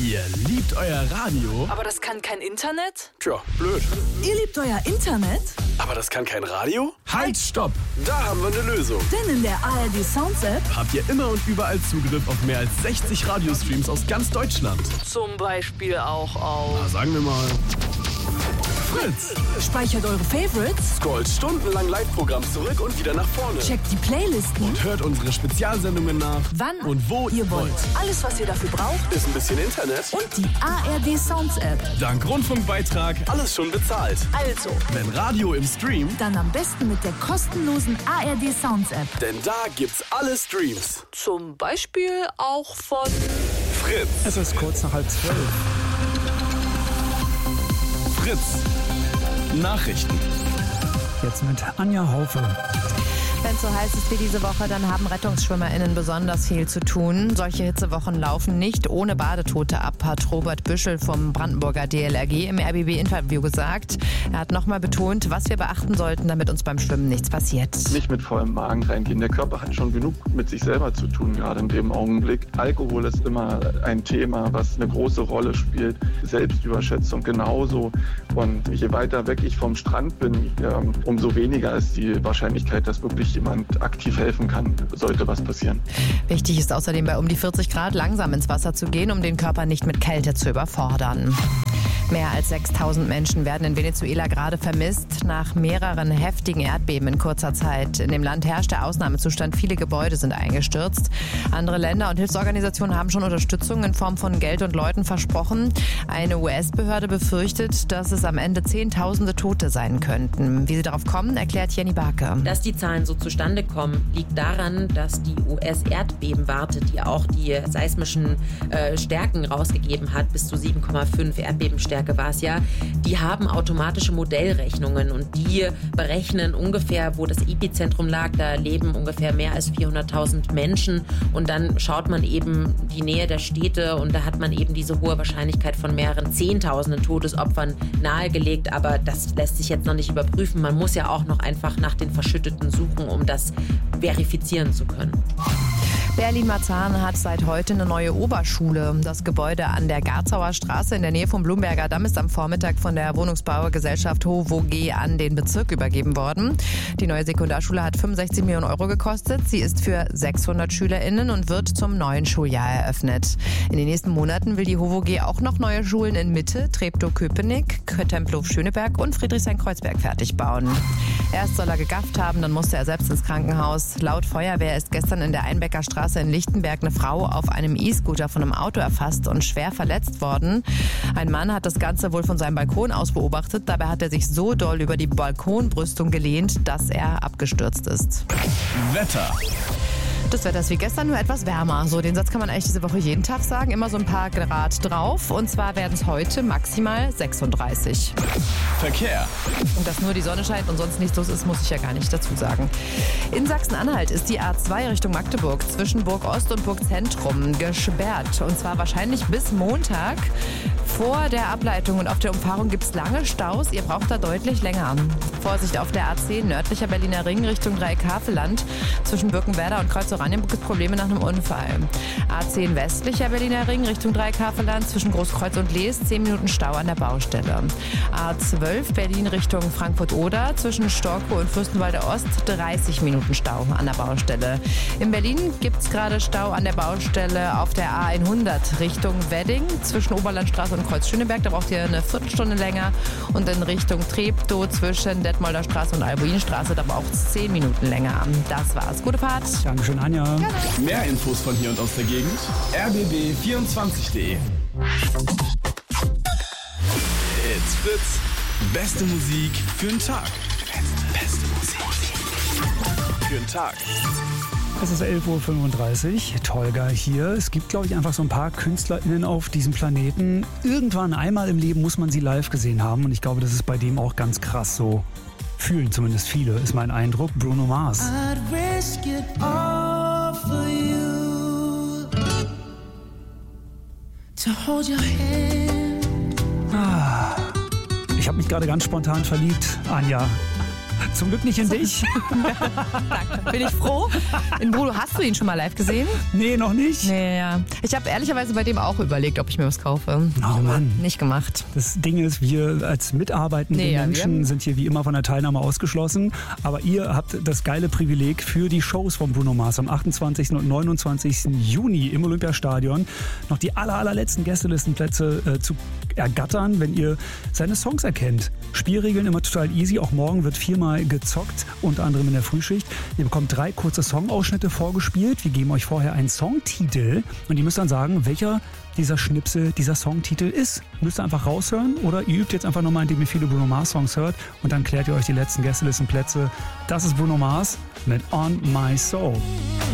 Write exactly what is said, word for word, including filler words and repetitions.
Ihr liebt euer Radio? Aber das kann kein Internet? Tja, blöd. Ihr liebt euer Internet? Aber das kann kein Radio? Halt, stopp! Da haben wir eine Lösung. Denn in der A R D Sounds App habt ihr immer und überall Zugriff auf mehr als sechzig Radiostreams aus ganz Deutschland. zum Beispiel auch auf Na, sagen wir mal Fritz. Speichert eure Favorites, Scrollt stundenlang Live-Programm zurück und wieder nach vorne. checkt die Playlisten, Und hört unsere Spezialsendungen nach, wann und wo ihr wollt. Alles, was ihr dafür braucht Ist ein bisschen Internet und die A R D Sounds App. dank Rundfunkbeitrag alles schon bezahlt. Also, Wenn Radio im Stream, dann am besten mit der kostenlosen A R D Sounds App. denn da gibt's alle Streams. Zum Beispiel auch von Fritz. Es ist kurz nach halb zwölf. Fritz. Nachrichten. Jetzt mit Anja Haufe. Wenn es so heiß ist wie diese Woche, dann haben RettungsschwimmerInnen besonders viel zu tun. Solche Hitzewochen laufen nicht ohne Badetote ab, hat Robert Büschel vom Brandenburger D L R G im R B B-Interview gesagt. Er hat nochmal betont, was wir beachten sollten, damit uns beim Schwimmen nichts passiert. Nicht mit vollem Magen reingehen. Der Körper hat schon genug mit sich selber zu tun, gerade in dem Augenblick. Alkohol ist immer ein Thema, was eine große Rolle spielt. Selbstüberschätzung genauso. Und je weiter weg ich vom Strand bin, ja, umso weniger ist die Wahrscheinlichkeit, dass wirklich jemand aktiv helfen kann, sollte was passieren. Wichtig ist außerdem bei um die vierzig Grad langsam ins Wasser zu gehen, um den Körper nicht mit Kälte zu überfordern. Mehr als sechstausend Menschen werden in Venezuela gerade vermisst, nach mehreren heftigen Erdbeben in kurzer Zeit. In dem Land herrscht der Ausnahmezustand, viele Gebäude sind eingestürzt. Andere Länder und Hilfsorganisationen haben schon Unterstützung in Form von Geld und Leuten versprochen. Eine U S-Behörde befürchtet, dass es am Ende Zehntausende Tote sein könnten. Wie sie darauf kommen, erklärt Jenny Barke. Dass die Zahlen so zustande kommen, liegt daran, dass die U S-Erdbebenwarte, die auch die seismischen äh, Stärken rausgegeben hat, bis zu sieben Komma fünf Erdbebenstärke war es ja, die haben automatische Modellrechnungen und die berechnen ungefähr, wo das Epizentrum lag. Da leben ungefähr mehr als vierhunderttausend Menschen und dann schaut man eben die Nähe der Städte und da hat man eben diese hohe Wahrscheinlichkeit von mehreren Zehntausenden Todesopfern nahegelegt, aber das lässt sich jetzt noch nicht überprüfen. Man muss ja auch noch einfach nach den Verschütteten suchen, um das verifizieren zu können. Berlin-Marzahn hat seit heute eine neue Oberschule. Das Gebäude an der Garzauer Straße in der Nähe vom Blumberger Damm ist am Vormittag von der Wohnungsbaugesellschaft H O V O G an den Bezirk übergeben worden. Die neue Sekundarschule hat fünfundsechzig Millionen Euro gekostet. Sie ist für sechshundert SchülerInnen und wird zum neuen Schuljahr eröffnet. In den nächsten Monaten will die H O V O G auch noch neue Schulen in Mitte, Treptow-Köpenick, Tempelhof-Schöneberg und Friedrichshain-Kreuzberg fertig bauen. Erst soll er gegafft haben, dann musste er selbst ins Krankenhaus. Laut Feuerwehr ist gestern in der Einbecker Straße in Lichtenberg eine Frau auf einem E-Scooter von einem Auto erfasst und schwer verletzt worden. Ein Mann hat das Ganze wohl von seinem Balkon aus beobachtet. Dabei hat er sich so doll über die Balkonbrüstung gelehnt, dass er abgestürzt ist. Wetter. Das Wetter ist wie gestern, nur etwas wärmer. So, den Satz kann man eigentlich diese Woche jeden Tag sagen. Immer so ein paar Grad drauf. Und zwar werden es heute maximal sechsunddreißig. Verkehr. Und dass nur die Sonne scheint und sonst nichts los ist, muss ich ja gar nicht dazu sagen. In Sachsen-Anhalt ist die A zwei Richtung Magdeburg zwischen Burg Ost und Burg Zentrum gesperrt. Und zwar wahrscheinlich bis Montag. Vor der Ableitung und auf der Umfahrung gibt es lange Staus. Ihr braucht da deutlich länger. Vorsicht auf der A zehn nördlicher Berliner Ring Richtung Dreieck-Havelland. Zwischen Birkenwerder und Kreuz-Oranienburg ist Probleme nach einem Unfall. A zehn westlicher Berliner Ring Richtung Dreieck-Havelland. Zwischen Großkreuz und Lees zehn Minuten Stau an der Baustelle. A zwölf Berlin Richtung Frankfurt-Oder. Zwischen Storkow und Fürstenwalde Ost dreißig Minuten Stau an der Baustelle. In Berlin gibt es gerade Stau an der Baustelle auf der A hundert Richtung Wedding. Zwischen Oberlandstraße und Kreuz-Schöneberg, da braucht ihr eine Viertelstunde länger. Und in Richtung Treptow zwischen Detmolder Straße und Albuinstraße, da braucht es zehn Minuten länger. Das war's. Gute Fahrt. Dankeschön, Anja. Mehr Infos von hier und aus der Gegend. r b b vierundzwanzig punkt d e. It's Fritz. Beste Musik für den Tag. Beste Musik für den Tag. Es ist elf Uhr fünfunddreißig, Tolga hier. Es gibt, glaube ich, einfach so ein paar KünstlerInnen auf diesem Planeten. Irgendwann einmal im Leben muss man sie live gesehen haben und ich glaube, das ist bei dem auch ganz krass so. Fühlen zumindest viele, ist mein Eindruck. Bruno Mars. I'd risk it all for you to hold your hand. Ah, ich habe mich gerade ganz spontan verliebt, Anja. Zum Glück nicht in dich. Danke. Bin ich froh. In Bruno, hast du ihn schon mal live gesehen? Nee, noch nicht. Nee, ja. Ich habe ehrlicherweise bei dem auch überlegt, ob ich mir was kaufe. Oh Mann. Nicht gemacht. Das Ding ist, wir als mitarbeitende Nee, ja, Menschen wir- sind hier wie immer von der Teilnahme ausgeschlossen. Aber ihr habt das geile Privileg für die Shows von Bruno Mars am achtundzwanzigsten und neunundzwanzigsten Juni im Olympiastadion noch die aller, allerletzten Gästelistenplätze äh, zu ergattern, wenn ihr seine Songs erkennt. Spielregeln immer total easy. Auch morgen wird viermal gezockt, unter anderem in der Frühschicht. Ihr bekommt drei kurze Songausschnitte vorgespielt. Wir geben euch vorher einen Songtitel und ihr müsst dann sagen, welcher dieser Schnipsel dieser Songtitel ist. Müsst ihr einfach raushören oder ihr übt jetzt einfach nochmal, indem ihr viele Bruno Mars Songs hört und dann klärt ihr euch die letzten Gästelistenplätze. Das ist Bruno Mars mit On My Soul.